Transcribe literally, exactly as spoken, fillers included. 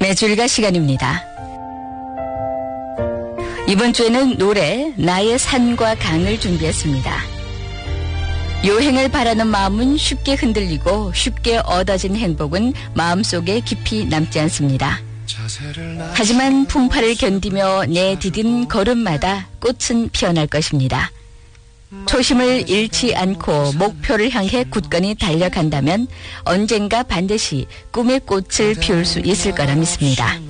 매주일가 시간입니다. 이번 주에는 노래 나의 산과 강을 준비했습니다. 여행을 바라는 마음은 쉽게 흔들리고 쉽게 얻어진 행복은 마음속에 깊이 남지 않습니다. 하지만 풍파를 견디며 내디딘 걸음마다 꽃은 피어날 것입니다. 초심을 잃지 않고 목표를 향해 굳건히 달려간다면 언젠가 반드시 꿈의 꽃을 피울 수 있을 거라 믿습니다.